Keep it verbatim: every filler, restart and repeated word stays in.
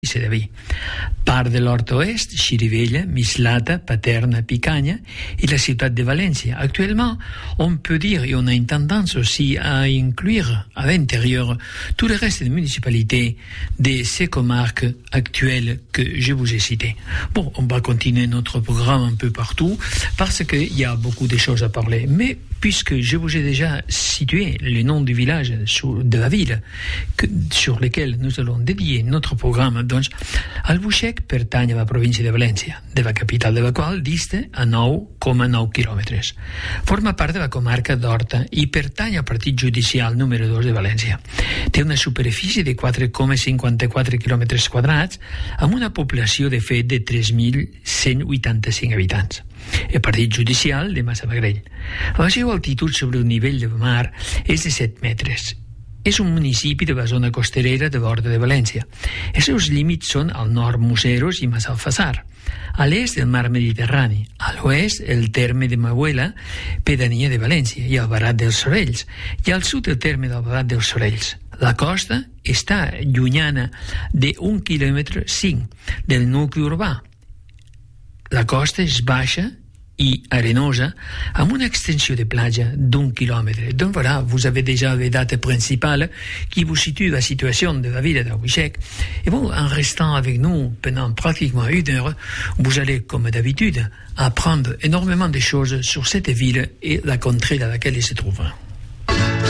Sedaví. Part de l'Horta-Oest, Xirivella, Mislata, Paterna, Picanya et la ciutat de València. Actuellement, on peut dire, et on a une tendance aussi à inclure à l'intérieur tout le reste des municipalités de ces comarques actuelles que je vous ai citées. Bon, on va continuer notre programme un peu partout parce qu'il y a beaucoup de choses à parler. Mais puisque je vous ai déjà situé le nom du village de la ville que, sur lequel nous allons dédier notre programme, doncs, Albuixec pertany a la província de València, de la capital de la qual dista a nou coma nou quilòmetres. Forma part de la comarca d'Horta i pertany al partit judicial número dos de València. Té una superfície de quatre coma cinquanta-quatre quilòmetres quadrats amb una població de fet de tres mil cent vuitanta-cinc habitants. El partit judicial de Massamagrell. La seva altitud sobre el nivell del mar és de set metres. És un municipi de la zona costerera de l'Horta de València. Els seus límits són al nord Museros i Massalfassar, a l'est del mar Mediterrani, a l'oest el terme de Mahuela, pedania de València, i Albarat dels Sorells, i al sud el terme d'Albarat dels Sorells. La costa està llunyana d'un quilòmetre cinc del nucli urbà. La costa és baixa i arenosa, amb una extensió de platja d'un quilòmetre. Donc voilà, vous avez déjà les dates principales qui vous situent la situation de la ville d'Albuixec. Et bon, en restant avec nous pendant pratiquement une heure, vous allez, comme d'habitude, apprendre énormément de choses sur cette ville et la contrée dans laquelle elle se trouve.